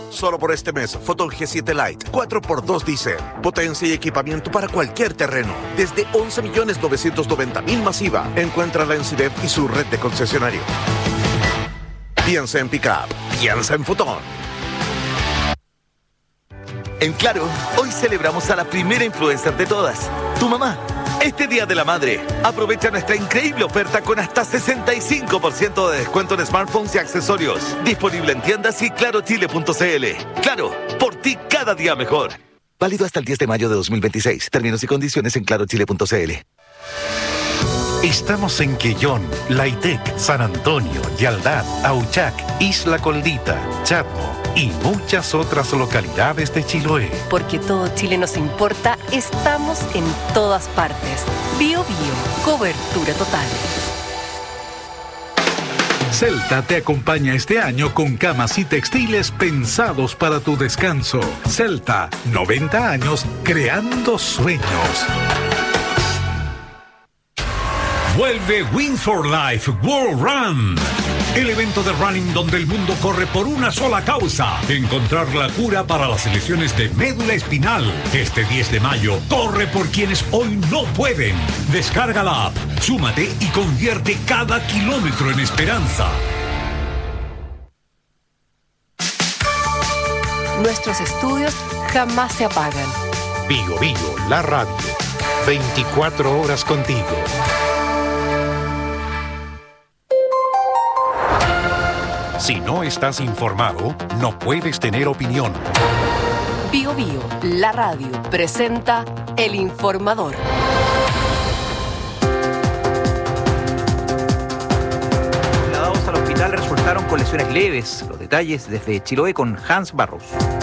Solo por este mes, Photon G7 Lite 4x2 diésel. Potencia y equipamiento para cualquier terreno. Desde 11.990.000 masiva. Encuéntrala en CIDEP y su red de concesionarios. Piensa en Pickup. Piensa en Photon. En Claro, hoy celebramos a la primera influencer de todas, tu mamá. Este Día de la Madre, aprovecha nuestra increíble oferta con hasta 65% de descuento en smartphones y accesorios. Disponible en tiendas y clarochile.cl. Claro, por ti cada día mejor. Válido hasta el 10 de mayo de 2026. Términos y condiciones en clarochile.cl. Estamos en Quellón, Laitec, San Antonio, Yaldad, Auchac, Isla Coldita, Chatmo y muchas otras localidades de Chiloé. Porque todo Chile nos importa, estamos en todas partes. Bio Bio, cobertura total. Celta te acompaña este año con camas y textiles pensados para tu descanso. Celta, 90 años creando sueños. Vuelve Win for Life World Run. El evento de running donde el mundo corre por una sola causa: encontrar la cura para las lesiones de médula espinal. Este 10 de mayo, corre por quienes hoy no pueden. Descarga la app, súmate y convierte cada kilómetro en esperanza. Nuestros estudios jamás se apagan. Bio Bio, la radio. 24 horas contigo. Si no estás informado, no puedes tener opinión. Bio Bio, la radio, presenta El Informador. Trasladados al hospital resultaron con lesiones leves. Los detalles desde Chiloé con Hans Barros.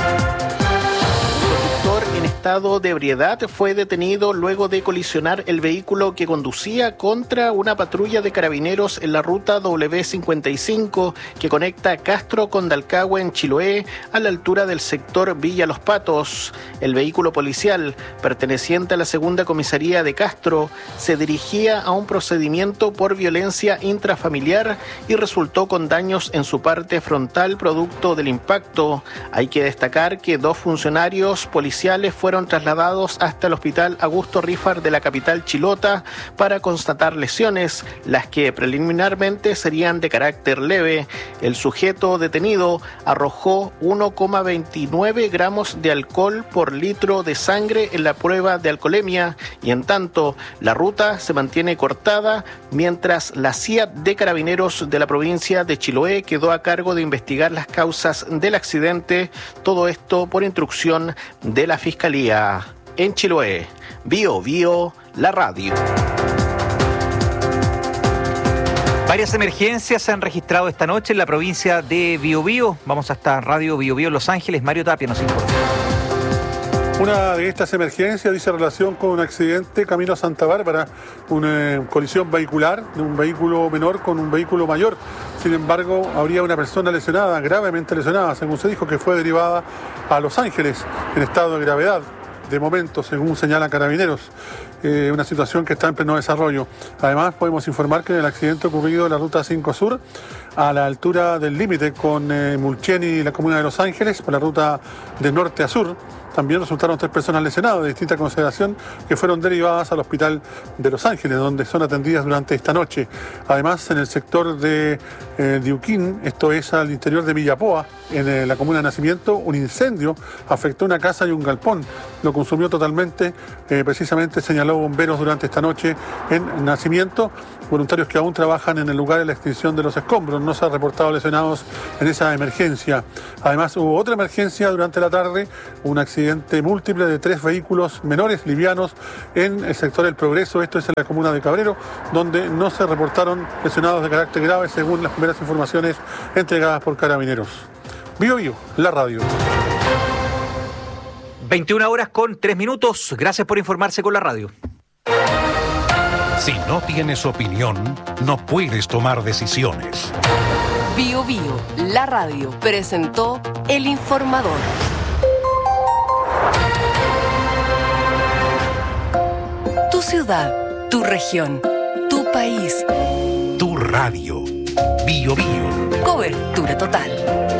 En estado de ebriedad fue detenido luego de colisionar el vehículo que conducía contra una patrulla de carabineros en la ruta W55 que conecta Castro con Dalcahue en Chiloé a la altura del sector Villa Los Patos. El vehículo policial, perteneciente a la segunda comisaría de Castro, se dirigía a un procedimiento por violencia intrafamiliar y resultó con daños en su parte frontal producto del impacto. Hay que destacar que 2 funcionarios policiales fueron trasladados hasta el hospital Augusto Rifar de la capital chilota para constatar lesiones, las que preliminarmente serían de carácter leve. El sujeto detenido arrojó 1,29 gramos de alcohol por litro de sangre en la prueba de alcoholemia y en tanto la ruta se mantiene cortada mientras la CIA de Carabineros de la provincia de Chiloé quedó a cargo de investigar las causas del accidente. Todo esto por instrucción de la Fiscalía. En Chiloé, Bio Bio, la radio. Varias emergencias se han registrado esta noche en la provincia de Biobío. Vamos hasta Radio Biobío Los Ángeles. Mario Tapia nos informa. Una de estas emergencias dice relación con un accidente camino a Santa Bárbara, una colisión vehicular de un vehículo menor con un vehículo mayor. Sin embargo, habría una persona lesionada, gravemente lesionada, según se dijo, que fue derivada a Los Ángeles en estado de gravedad. De momento, según señalan Carabineros, una situación que está en pleno desarrollo. Además, podemos informar que en el accidente ocurrido en la Ruta 5 Sur, a la altura del límite con Mulcheni y la comuna de Los Ángeles, por la ruta de norte a sur, también resultaron 3 personas lesionadas de distinta consideración que fueron derivadas al hospital de Los Ángeles, donde son atendidas durante esta noche. Además, en el sector de Diuquín, esto es al interior de Villapoa, en la comuna de Nacimiento, un incendio afectó una casa y un galpón. Lo consumió totalmente, precisamente señaló bomberos durante esta noche en Nacimiento. Voluntarios que aún trabajan en el lugar de la extinción de los escombros. No se han reportado lesionados en esa emergencia. Además, hubo otra emergencia durante la tarde, un accidente múltiple de 3 vehículos menores, livianos, en el sector El Progreso, esto es en la comuna de Cabrero, donde no se reportaron lesionados de carácter grave, según las primeras informaciones entregadas por Carabineros. Bio Bio, la radio. 21 horas con 3 minutos. Gracias por informarse con la radio. Si no tienes opinión, no puedes tomar decisiones. Bio Bio, la radio, presentó El Informador. Tu ciudad, tu región, tu país. Tu radio. Bio Bio. Cobertura total.